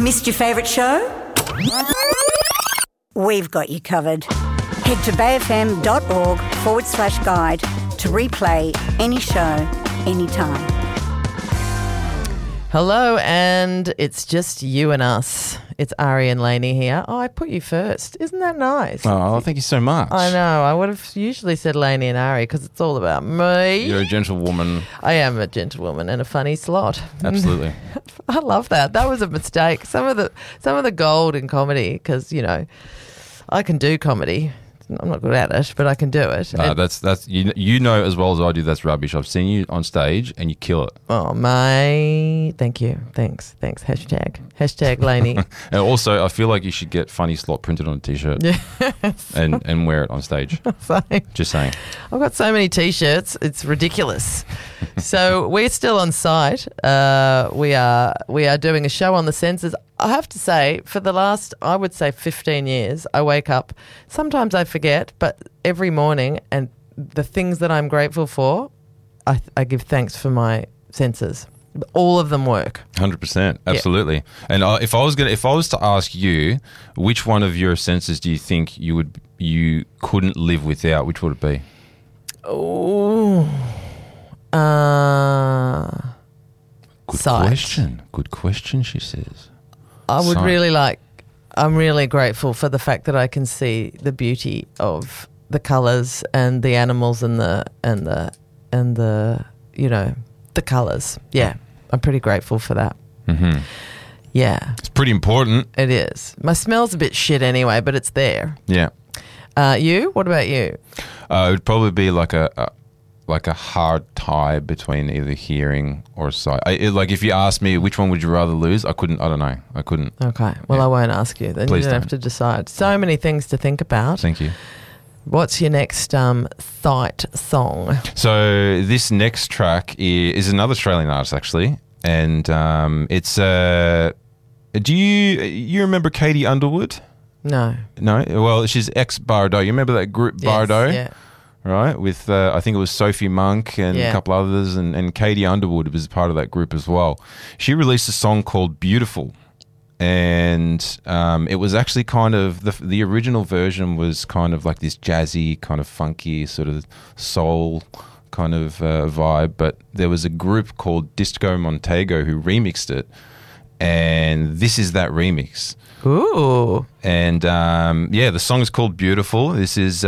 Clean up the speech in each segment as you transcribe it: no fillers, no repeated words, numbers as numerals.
Missed your favourite show? We've got you covered. Head to bayfm.org/guide to replay any show, anytime. Hello, and it's just you and us. It's Ari and Lainey here. Oh, I put you first. Isn't that nice? Oh, thank you so much. I know. I would have usually said Lainey and Ari because it's all about me. You're a gentlewoman. I am a gentlewoman and a funny slot. Absolutely. I love that. That was a mistake. Some of the gold in comedy, because, you know, I can do comedy. I'm not good at it, but I can do it. That's you know as well as I do. That's rubbish. I've seen you on stage and you kill it. Oh, mate. Thank you. Thanks. Hashtag Lainey. And also, I feel like you should get Funny Slot printed on a t-shirt. Yes. and wear it on stage. Same. Just saying. I've got so many t-shirts. It's ridiculous. So we're still on site. We are doing a show on the senses. I have to say, for the last, I would say 15 years, I wake up, sometimes I forget, but every morning, and the things that I'm grateful for, I give thanks for my senses. All of them work. 100%, absolutely. Yeah. And if I was to ask you, which one of your senses do you think you couldn't live without? Which would it be? Oh, Good question. She says. I would I'm really grateful for the fact that I can see the beauty of the colours and the animals and the you know, the colours. Yeah, I'm pretty grateful for that. Mm-hmm. Yeah. It's pretty important. It is. My smell's a bit shit anyway, but it's there. Yeah. You? What about you? It would probably be like a hard tie between either hearing or sight. Like if you asked me which one would you rather lose, I don't know. I couldn't. Okay. Well, yeah. I won't ask you. Then Please you don't have to decide. So many things to think about. Thank you. What's your next sight song? So this next track is another Australian artist actually, and it's do you remember Katie Underwood? No. No? Well, she's ex-Bardo. You remember that group Bardo? Yes, yeah. Right, with I think it was Sophie Monk and a couple others, and Katie Underwood was part of that group as well. She released a song called Beautiful, and it was actually kind of, the original version was kind of like this jazzy, kind of funky, sort of soul kind of vibe, but there was a group called Disco Montego who remixed it, and this is that remix. Ooh. And the song is called Beautiful. This is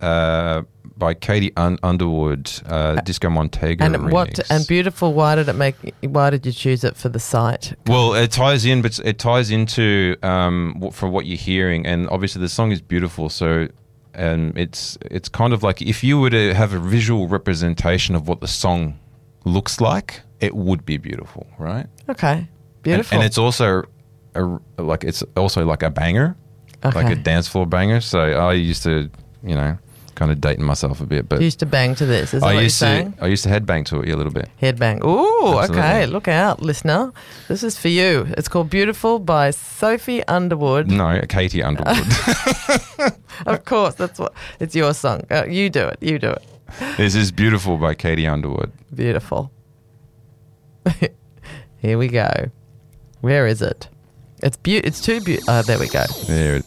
by Katie Underwood, Disco Montego and remix. And Beautiful, why did you choose it for the site? Well, it ties into for what you're hearing, and obviously the song is beautiful, so it's kind of like if you were to have a visual representation of what the song looks like, it would be beautiful, right? Okay. Beautiful. And it's also like a banger, okay. like a dance floor banger. So I used to, kind of dating myself a bit, but you used to bang to this. Is that what you're saying? I used to headbang to it a little bit. Headbang. Ooh, absolutely. Okay. Look out, listener. This is for you. It's called Beautiful by Sophie Underwood. No, Katie Underwood. Of course, it's your song. You do it. This is Beautiful by Katie Underwood. Beautiful. Here we go. Where is it? It's too beautiful. There we go. There it is.